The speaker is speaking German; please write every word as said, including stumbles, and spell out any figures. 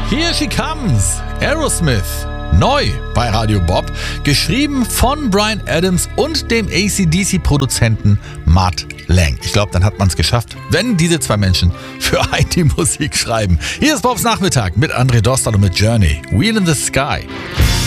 Here she comes, Aerosmith. Neu bei Radio Bob, geschrieben von Bryan Adams und dem A C D C-Produzenten Mutt Lange. Ich glaube, dann hat man es geschafft, wenn diese zwei Menschen für einen die Musik schreiben. Hier ist Bobs Nachmittag mit André Dostal und mit Journey. Wheel in the Sky.